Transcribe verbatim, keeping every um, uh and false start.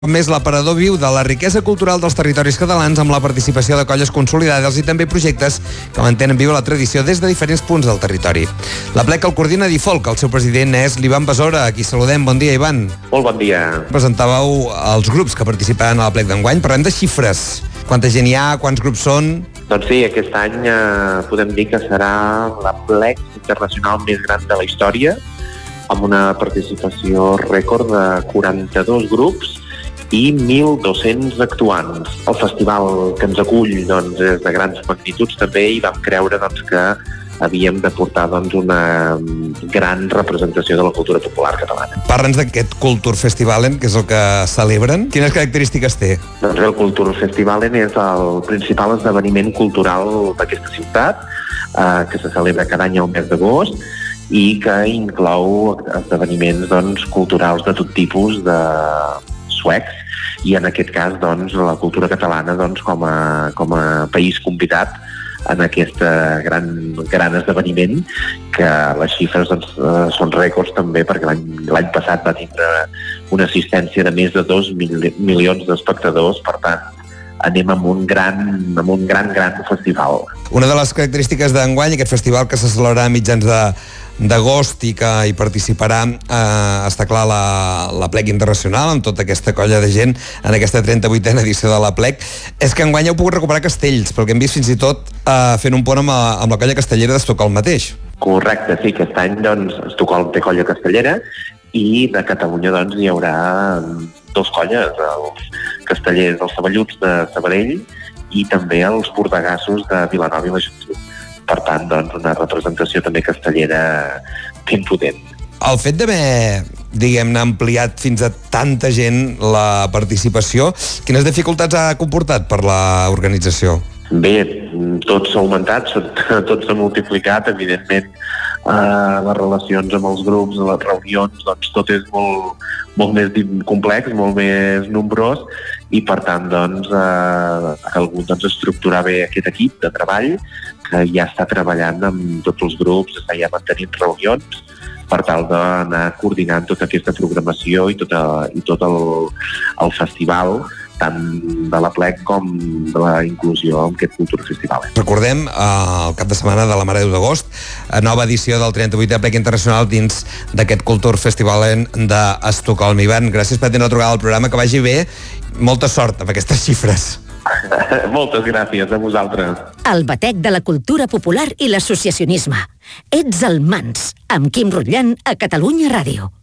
Més l'aparador viu de la riquesa cultural dels territoris catalans amb la participació de colles consolidades i també projectes que mantenen viva la tradició des de diferents punts del territori. La plec el coordina Difolc, el seu president és l'Ivan Besora, a qui saludem. Bon dia, Ivan. Molt bon dia. Presentàveu els grups que participaran a la plec d'enguany. Parlem de xifres. Quanta gent hi ha, quants grups són? Doncs sí, aquest any eh, podem dir que serà la plec internacional més gran de la història, amb una participació rècord de quaranta-dos grups i mil dos-cents actuants. El festival que ens acull doncs, és de grans magnituds també i vam creure doncs, que havíem de portar doncs, una gran representació de la cultura popular catalana. Parla'ns d'aquest Kulturfestivalen, que és el que celebren. Quines característiques té? Doncs el Kulturfestivalen és el principal esdeveniment cultural d'aquesta ciutat, eh, que se celebra cada any al mes d'agost i que inclou esdeveniments doncs, culturals de tot tipus, de suecs, i en aquest cas doncs, la cultura catalana doncs, com, a, com a país convidat en aquest gran, gran esdeveniment, que les xifres doncs, són rècords també perquè l'any passat va tindre una assistència de més de dos mil, milions d'espectadors, per tant anem amb un gran, amb un gran, gran festival. Una de les característiques d'enguany, aquest festival que se celebrarà a mitjans de d'agost i que hi participarà, eh, està clar, la, la plec internacional amb tota aquesta colla de gent en aquesta trenta-vuitena edició de la plec, és que enguany heu pogut recuperar castells, perquè hem vist fins i tot eh, fent un pont amb, a, amb la colla castellera d'Estocolm mateix. Correcte, sí, aquest any doncs, Estocolm té colla castellera i de Catalunya doncs, hi haurà dos colles, els castellers dels Saballuts de Sabadell i també els bordegassos de Vilanova i la Geltrú. Per tant, doncs, una representació també castellera ben potent. El fet d'haver, diguem-ne, ampliat fins a tanta gent la participació, quines dificultats ha comportat per l'organització? Bé, tot s'ha augmentat, tot s'ha multiplicat, evidentment eh, les relacions amb els grups, les reunions, doncs tot és molt, molt més complex, molt més nombrós i per tant doncs, eh, ha calgut doncs, estructurar bé aquest equip de treball que ja està treballant amb tots els grups, està ja mantenint reunions per tal d'anar coordinant tota aquesta programació i, tota, i tot el, el festival, tant de la plec com de la inclusió en aquest Kulturfestival. Recordem, eh, el cap de setmana de la Mare de Déu d'agost, nova edició del trenta-vuitè plec internacional dins d'aquest Kulturfestivalen d'Estocolm. Ivan, gràcies per tenir la trucada al programa, que vagi bé, molta sort amb aquestes xifres. Moltes gràcies a vosaltres. El batec de la cultura popular i l'associacionisme. Ets el Mans, amb Quim Rutllant a Catalunya Ràdio.